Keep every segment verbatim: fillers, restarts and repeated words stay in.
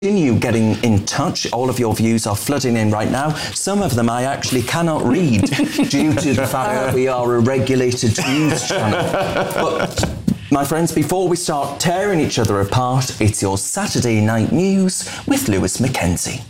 Continue getting in touch. All of your views are flooding in right now. Some of them I actually cannot read due to the fact that we are a regulated news channel. But, my friends, before we start tearing each other apart, it's your Saturday Night News with Lewis Mackenzie.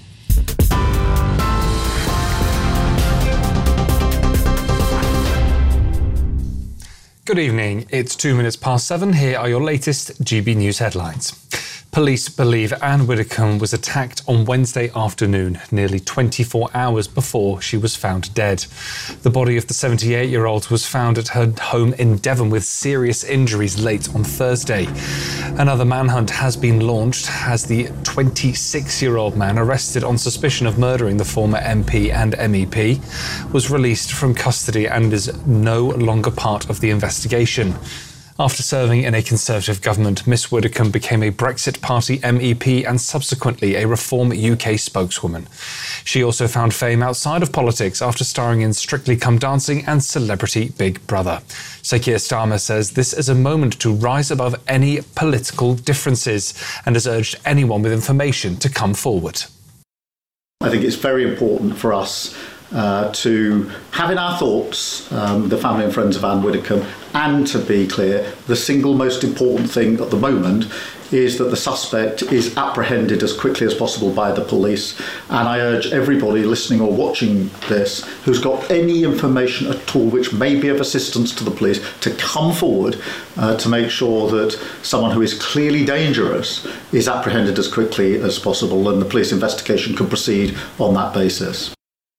Good evening. It's two minutes past seven. Here are your latest G B News headlines. Police believe Anne Widdecombe was attacked on Wednesday afternoon, nearly twenty-four hours before she was found dead. The body of the seventy-eight-year-old was found at her home in Devon with serious injuries late on Thursday. Another manhunt has been launched as the twenty-six-year-old man arrested on suspicion of murdering the former M P and M E P was released from custody and is no longer part of the investigation. After serving in a Conservative government, Miss Widdecombe became a Brexit Party M E P and subsequently a Reform U K spokeswoman. She also found fame outside of politics after starring in Strictly Come Dancing and Celebrity Big Brother. Sir Keir Starmer says this is a moment to rise above any political differences and has urged anyone with information to come forward. I think it's very important for us Uh, to have in our thoughts um, the family and friends of Anne Widdecombe, and to be clear, the single most important thing at the moment is that the suspect is apprehended as quickly as possible by the police. And I urge everybody listening or watching this who's got any information at all which may be of assistance to the police to come forward uh, to make sure that someone who is clearly dangerous is apprehended as quickly as possible, and the police investigation can proceed on that basis.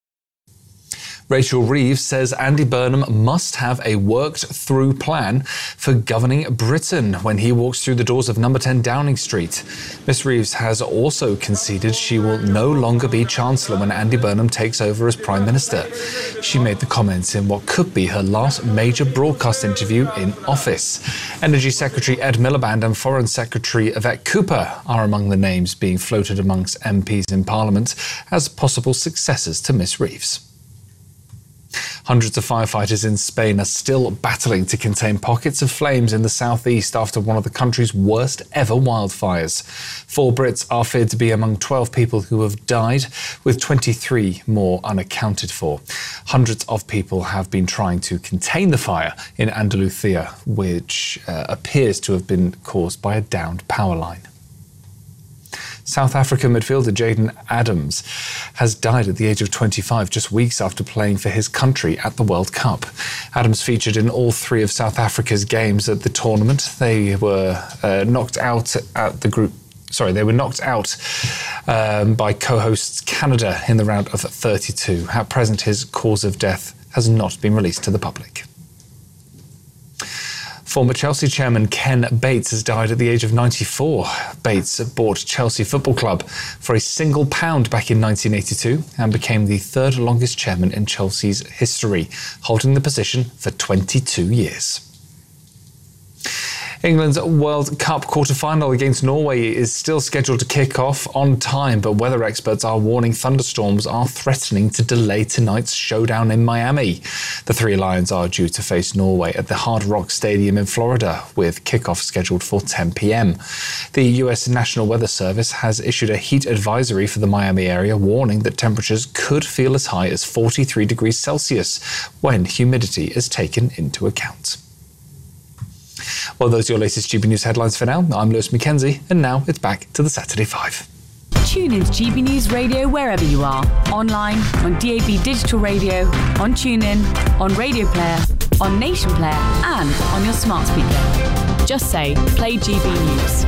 Rachel Reeves says Andy Burnham must have a worked-through plan for governing Britain when he walks through the doors of number ten Downing Street. Miss Reeves has also conceded she will no longer be Chancellor when Andy Burnham takes over as Prime Minister. She made the comments in what could be her last major broadcast interview in office. Energy Secretary Ed Miliband and Foreign Secretary Yvette Cooper are among the names being floated amongst M Ps in Parliament as possible successors to Miss Reeves. Hundreds of firefighters in Spain are still battling to contain pockets of flames in the southeast after one of the country's worst ever wildfires. Four Brits are feared to be among twelve people who have died, with twenty-three more unaccounted for. Hundreds of people have been trying to contain the fire in Andalusia, which uh, appears to have been caused by a downed power line. South Africa midfielder Jayden Adams has died at the age of twenty-five, just weeks after playing for his country at the World Cup. Adams featured in all three of South Africa's games at the tournament. They were uh, knocked out at the group Sorry, they were knocked out um, by co-hosts Canada in the round of thirty-two. At present, his cause of death has not been released to the public. Former Chelsea chairman Ken Bates has died at the age of ninety-four. Bates bought Chelsea Football Club for a single pound back in nineteen eighty-two and became the third longest chairman in Chelsea's history, holding the position for twenty-two years. England's World Cup quarter-final against Norway is still scheduled to kick off on time, but weather experts are warning thunderstorms are threatening to delay tonight's showdown in Miami. The Three Lions are due to face Norway at the Hard Rock Stadium in Florida, with kickoff scheduled for ten p.m. The U S National Weather Service has issued a heat advisory for the Miami area, warning that temperatures could feel as high as forty-three degrees Celsius when humidity is taken into account. Well, those are your latest G B News headlines for now. I'm Lewis Mackenzie, and now it's back to the Saturday Five. Tune in to G B News Radio wherever you are. Online, on D A B Digital Radio, on TuneIn, on Radio Player, on Nation Player, and on your smart speaker. Just say, play G B News.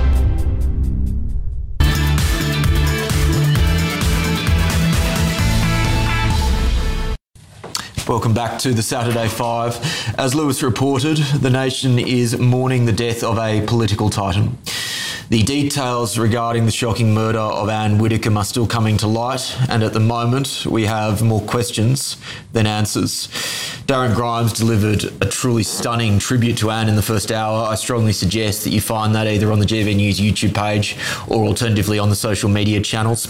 Welcome back to the Saturday Five. As Lewis reported, the nation is mourning the death of a political titan. The details regarding the shocking murder of Anne Widdecombe are still coming to light, and at the moment we have more questions than answers. Darren Grimes delivered a truly stunning tribute to Anne in the first hour. I strongly suggest that you find that either on the G B News YouTube page or alternatively on the social media channels.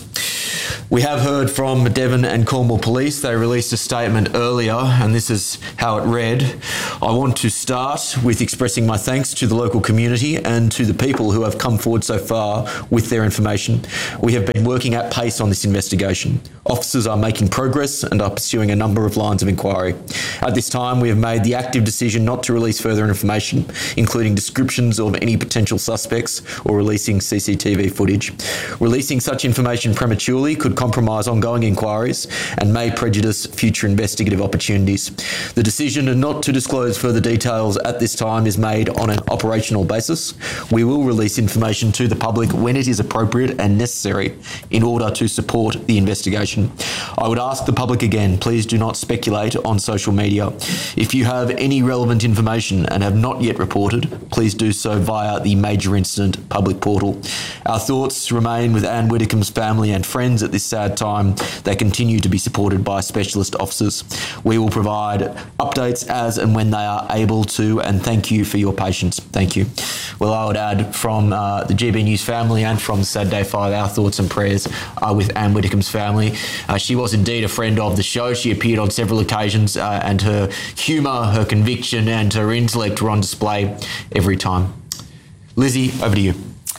We have heard from Devon and Cornwall Police. They released a statement earlier, and this is how it read. I want to start with expressing my thanks to the local community and to the people who have come forward so far with their information. We have been working at pace on this investigation. Officers are making progress and are pursuing a number of lines of inquiry. At this time, we have made the active decision not to release further information, including descriptions of any potential suspects or releasing C C T V footage. Releasing such information prematurely could compromise ongoing inquiries and may prejudice future investigative opportunities. The decision not to disclose further details at this time is made on an operational basis. We will release information to the public when it is appropriate and necessary in order to support the investigation. I would ask the public again, please do not speculate on social media. If you have any relevant information and have not yet reported, please do so via the Major Incident public portal. Our thoughts remain with Anne Widdecombe's family and friends at this sad time. They continue to be supported by specialist officers. We will provide updates as and when they are able to, and thank you for your patience. Thank you. Well, I would add from uh, the G B News family and from Saturday Five, our thoughts and prayers are with Anne Widdecombe's family. Uh, she was indeed a friend of the show. She appeared on several occasions uh, and her humour, her conviction and her intellect were on display every time. Lizzie, over to you.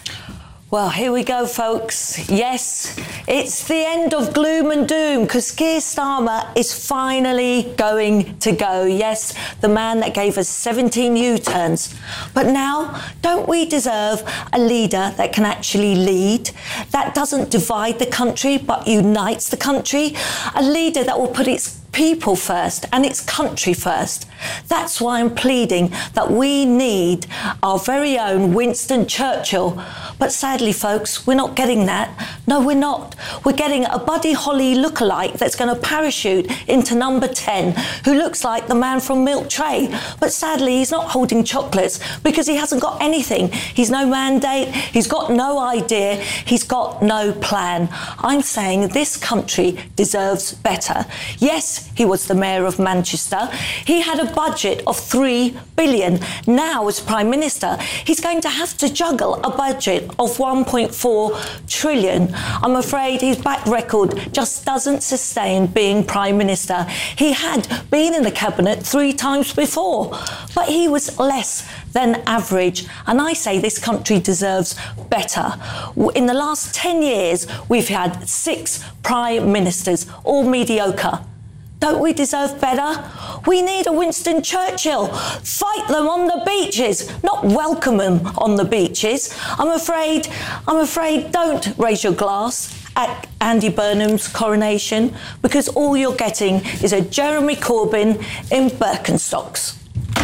Well, here we go, folks. Yes, it's the end of gloom and doom because Keir Starmer is finally going to go. Yes, the man that gave us seventeen U-turns. But now, don't we deserve a leader that can actually lead, that doesn't divide the country but unites the country? A leader that will put its people first and its country first. That's why I'm pleading that we need our very own Winston Churchill. But sadly, folks, we're not getting that. No, we're not. We're getting a Buddy Holly lookalike that's going to parachute into number ten, who looks like the man from Milk Tray. But sadly, he's not holding chocolates because he hasn't got anything. He's no mandate. He's got no idea. He's got no plan. I'm saying this country deserves better. Yes, he was the mayor of Manchester. He had a budget of three billion. Now, as Prime Minister, he's going to have to juggle a budget of one point four trillion. I'm afraid his back record just doesn't sustain being Prime Minister. He had been in the cabinet three times before, but he was less than average. And I say this country deserves better. In the last ten years, we've had six Prime Ministers, all mediocre. Don't we deserve better? We need a Winston Churchill. Fight them on the beaches, not welcome them on the beaches. I'm afraid, I'm afraid, don't raise your glass at Andy Burnham's coronation because all you're getting is a Jeremy Corbyn in Birkenstocks.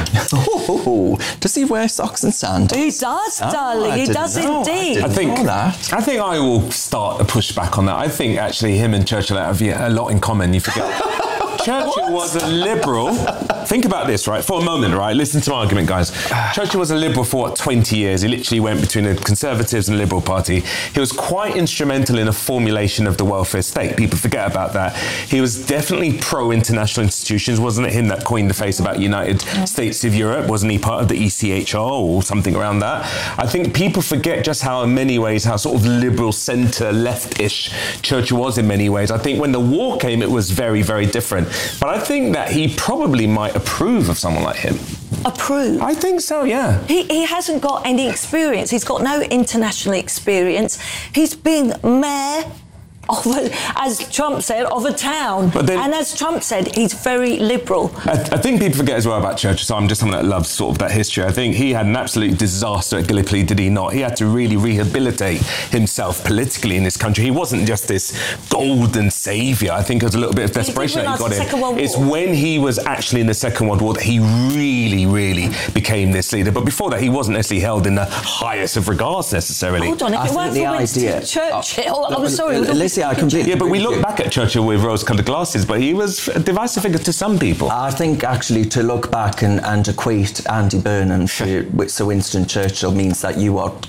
Oh, does he wear socks and sandals? He does, oh, darling. He does know. indeed. I, I think know that. I think I will start a pushback on that. I think actually him and Churchill have a lot in common. You forget. Churchill was a liberal. Think about this, right? For a moment, right? Listen to my argument, guys. Churchill was a liberal for, what, twenty years. He literally went between the Conservatives and the Liberal Party. He was quite instrumental in the formulation of the welfare state. People forget about that. He was definitely pro-international institutions. Wasn't it him that coined the phrase about United States of Europe? Wasn't he part of the E C H R or something around that? I think people forget just how, in many ways, how sort of liberal, centre, left-ish Churchill was in many ways. I think when the war came, it was very, very different. But I think that he probably might approve of someone like him. Approve? I think so, yeah. He, he hasn't got any experience. He's got no international experience. He's been mayor of a, as Trump said, of a town. But then, and as Trump said, he's very liberal. I, I think people forget as well about Churchill, so I'm just someone that loves sort of that history. I think he had an absolute disaster at Gallipoli, did he not? He had to really rehabilitate himself politically in this country. He wasn't just this golden saviour. I think it was a little bit of desperation that he got in. It's when he was actually in the Second World War that he really, really became this leader. But before that, he wasn't necessarily held in the highest of regards necessarily. Hold on, if I it weren't for Winston idea, Churchill, uh, I'm sorry. Uh, Lizzie, I completely Yeah, but we look agree. back at Churchill with rose-coloured glasses, but he was a divisive figure to some people. I think actually to look back and, and equate Andy Burnham to Sir Winston Churchill means that you are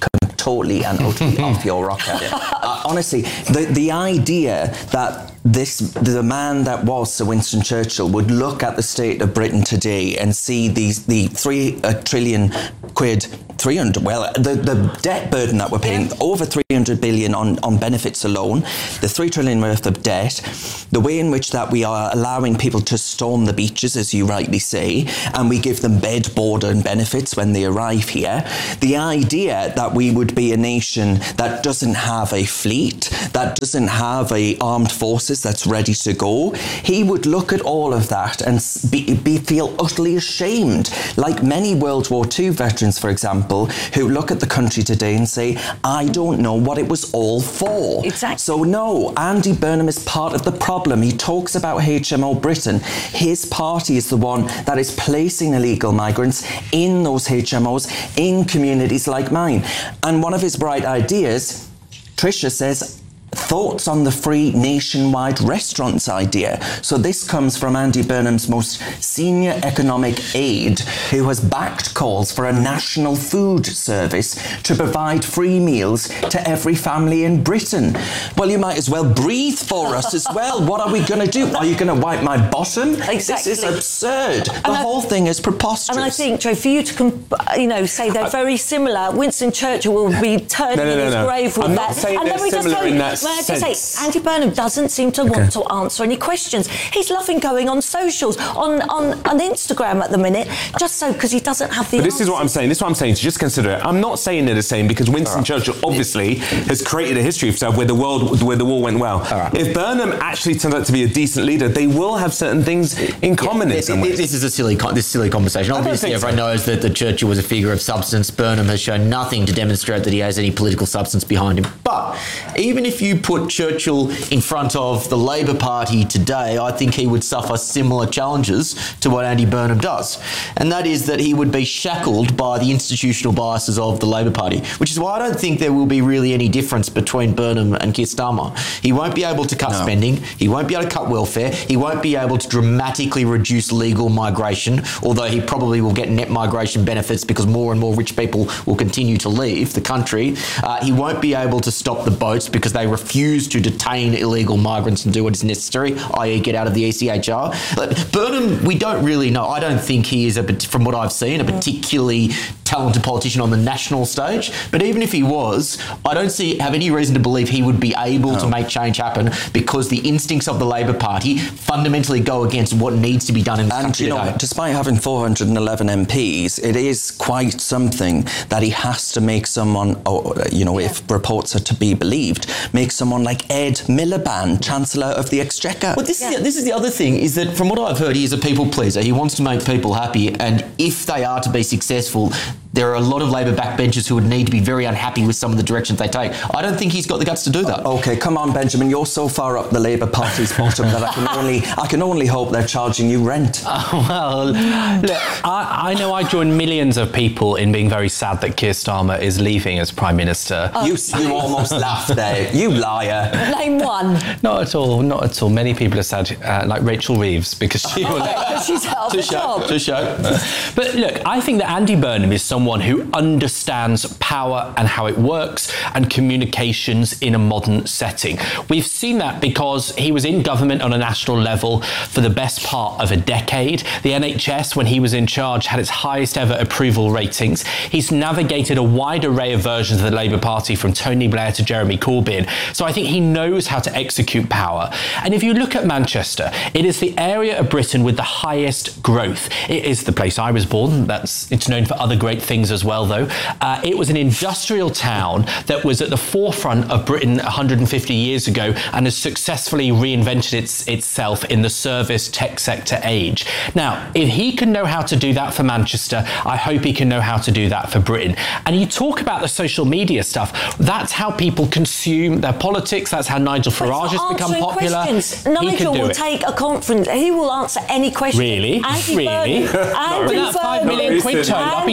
totally and utterly off your rocker. Uh, honestly, the, the idea that this the man that was Sir Winston Churchill would look at the state of Britain today and see these the three a trillion quid, three hundred well the, the debt burden that we're paying, yeah. over three hundred billion on, on benefits alone, the three trillion worth of debt, the way in which that we are allowing people to storm the beaches, as you rightly say, and we give them bed, board and benefits when they arrive here. The idea that we would be a nation that doesn't have a fleet, that doesn't have a armed forces that's ready to go, he would look at all of that and be, be feel utterly ashamed, like many World War Two veterans, for example, who look at the country today and say, I don't know what it was all for. Exactly. So no, Andy Burnham is part of the problem. He talks about H M O Britain. His party is the one that is placing illegal migrants in those H M Os, in communities like mine. And one of his bright ideas, Tricia says, thoughts on the free nationwide restaurants idea. So this comes from Andy Burnham's most senior economic aide, who has backed calls for a national food service to provide free meals to every family in Britain. Well, you might as well breathe for us as well. What are we going to do? Are you going to wipe my bottom? Exactly. This is absurd. The and whole I, thing is preposterous. And I think, Joe, for you to, comp- you know, say they're very similar, Winston Churchill will be turning no, no, no, in his no. grave with I'm that. not saying and they're then we just similar go, in that May I just sense. say, Andy Burnham doesn't seem to want to answer any questions. He's loving going on socials, on, on, on Instagram at the minute, just so because he doesn't have the But this answers. is what I'm saying. This is what I'm saying. To just consider it. I'm not saying they're the same because Winston right. Churchill obviously has created a history of himself where the world, where the war went well. Right. If Burnham actually turns out to be a decent leader, they will have certain things in common yeah, in this, some ways. This is a silly, this silly conversation. Obviously, everyone so. knows that the Churchill was a figure of substance. Burnham has shown nothing to demonstrate that he has any political substance behind him. But even if you put Churchill in front of the Labor Party today, I think he would suffer similar challenges to what Andy Burnham does. And that is that he would be shackled by the institutional biases of the Labor Party, which is why I don't think there will be really any difference between Burnham and Keir Starmer. He won't be able to cut no. spending, he won't be able to cut welfare, he won't be able to dramatically reduce legal migration, although he probably will get net migration benefits because more and more rich people will continue to leave the country. Uh, he won't be able to stop the boats because they refuse to detain illegal migrants and do what is necessary, that is get out of the E C H R. Burnham, we don't really know. I don't think he is, a, from what I've seen, a particularly talented politician on the national stage. But even if he was, I don't see have any reason to believe he would be able no. to make change happen because the instincts of the Labor Party fundamentally go against what needs to be done in this and, country you know, today. Despite having four hundred eleven M Ps, it is quite something that he has to make someone, or, you know, yeah. if reports are to be believed, make someone like Ed Miliband, Chancellor of the Exchequer. Well, this, yeah. is the, this is the other thing, is that from what I've heard, he is a people pleaser. He wants to make people happy, and if they are to be successful, there are a lot of Labor backbenchers who would need to be very unhappy with some of the directions they take. I don't think he's got the guts to do that. Okay, come on, Benjamin. You're so far up the Labour Party's bottom that I can only I can only hope they're charging you rent. Oh, well, look, I, I know I join millions of people in being very sad that Keir Starmer is leaving as Prime Minister. Oh, you you almost laughed there. You liar. Name one. Not at all. Not at all. Many people are sad, uh, like Rachel Reeves, because she will. She's held the job. To show. But look, I think that Andy Burnham is someone who understands power and how it works and communications in a modern setting. We've seen that because he was in government on a national level for the best part of a decade. The N H S, when he was in charge, had its highest ever approval ratings. He's navigated a wide array of versions of the Labour Party, from Tony Blair to Jeremy Corbyn. So I think he knows how to execute power. And if you look at Manchester, it is the area of Britain with the highest growth. It is the place I was born. That's it's known for other great things as well, though. Uh, it was an industrial town that was at the forefront of Britain one hundred fifty years ago and has successfully reinvented its, itself in the service tech sector age. Now, if he can know how to do that for Manchester, I hope he can know how to do that for Britain. And you talk about the social media stuff. That's how people consume their politics. That's how Nigel Farage has become popular. Questions. Nigel will it. take a conference. He will answer any question. Really? Andy really? Burnham, Andy When that five million quid turned up, he stopped doing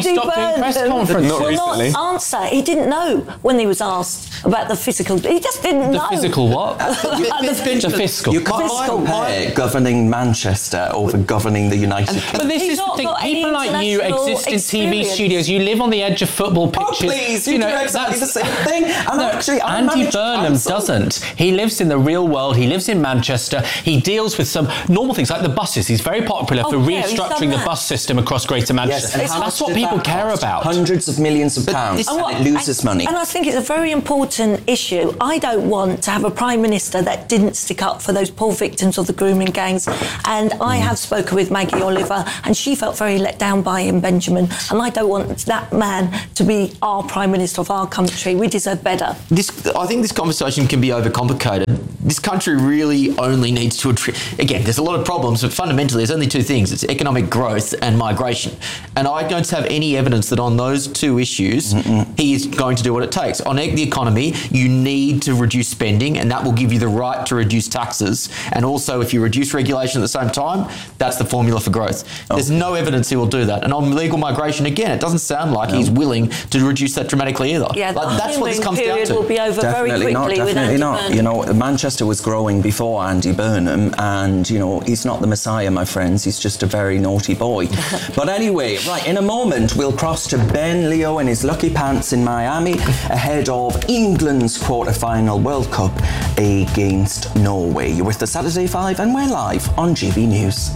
press conference. Not will recently. not answer. He didn't know when he was asked about the physical. He just didn't The know. physical what? the, the fiscal. You can't Fiscal. compare governing Manchester over governing the United Kingdom. But this He's is the not thing. got any People like you international exist in T V experience. studios. You live on the edge of football Oh, pitches. please, you, do exactly the that's- same thing. And No, actually, I Andy managed Burnham council. doesn't. He lives in the real world. He lives in Manchester. He deals with some normal things like the buses. He's very popular Oh, for yeah, he's done restructuring the that. bus system across Greater Manchester. Yes, and how That's much what did people that care cost? about. Hundreds of millions of pounds, And and what- it loses and, money. And I think it's a very important issue. I don't want to have a Prime Minister that didn't stick up for those poor victims of the grooming gangs. And I have spoken with Maggie Oliver, and she felt very let down by him, Benjamin. And I don't want that man to be our Prime Minister of our country. We deserve better. This, I think this conversation can be overcomplicated. This country really only needs to... Attri- Again, there's a lot of problems, but fundamentally there's only two things. It's economic growth and migration. And I don't have any evidence that on those two issues, Mm-mm. he is going to do what it takes. On the economy, you need to reduce spending, and that will give you the right to reduce taxes. And also, if you reduce regulation at the same time, that's the formula for growth. Oh. There's no evidence he will do that. And on legal migration, again, it doesn't sound like no. he's willing to reduce that dramatically either. Yeah, like, that's what this comes down period to. will be over Definitely very quickly not, with definitely Andy not. Burnham. You know, Manchester was growing before Andy Burnham, and, you know, he's not the Messiah, my friends. He's just a very naughty boy. But anyway, right, in a moment, we'll cross to Ben Leo and his lucky pants in Miami ahead of England's quarter-final World Cup against Norway. You're with the Saturday Five, and we're live on G B News.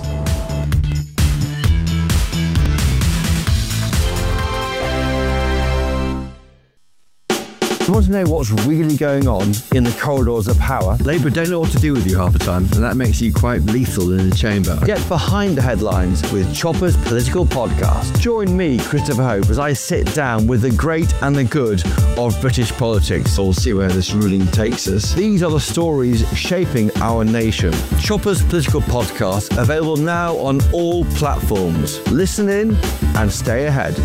You want to know what's really going on in the corridors of power? Labour don't know what to do with you half the time, and that makes you quite lethal in the chamber. Get behind the headlines with Chopper's Political Podcast. Join me, Christopher Hope, as I sit down with the great and the good of British politics. We'll see where this ruling takes us. These are the stories shaping our nation. Chopper's Political Podcast, available now on all platforms. Listen in and stay ahead.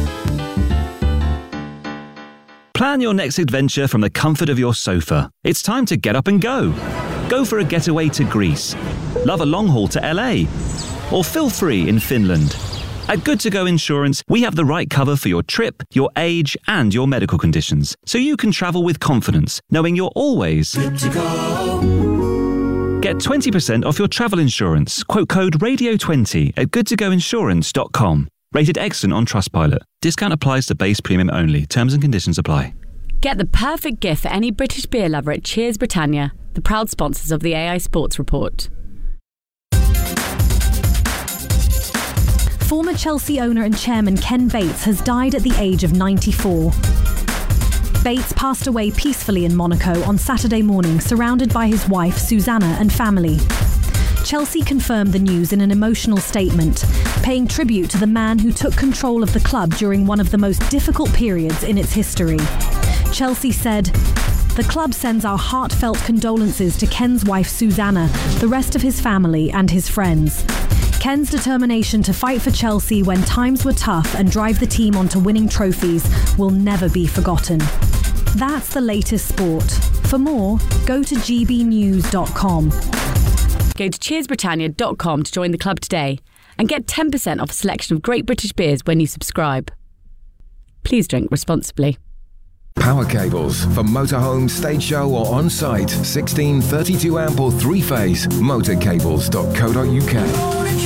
Plan your next adventure from the comfort of your sofa. It's time to get up and go. Go for a getaway to Greece. Love a long haul to L A. Or feel free in Finland. At Good To Go Insurance, we have the right cover for your trip, your age, and your medical conditions, so you can travel with confidence, knowing you're always good to go. Get twenty percent off your travel insurance. Quote code radio twenty at good to go insurance dot com. Rated excellent on Trustpilot. Discount applies to base premium only. Terms and conditions apply. Get the perfect gift for any British beer lover at Cheers Britannia, the proud sponsors of the A I Sports Report. Former Chelsea owner and chairman Ken Bates has died at the age of ninety-four. Bates passed away peacefully in Monaco on Saturday morning, surrounded by his wife, Susanna, and family. Chelsea confirmed the news in an emotional statement, paying tribute to the man who took control of the club during one of the most difficult periods in its history. Chelsea said, "The club sends our heartfelt condolences to Ken's wife Susanna, the rest of his family and his friends. Ken's determination to fight for Chelsea when times were tough and drive the team onto winning trophies will never be forgotten." That's the latest sport. For more, go to g b news dot com. Go to cheers britannia dot com to join the club today and get ten percent off a selection of great British beers when you subscribe. Please drink responsibly. Power cables for motorhome, stage show or on-site. sixteen thirty-two amp or three-phase. motor cables dot co dot u k.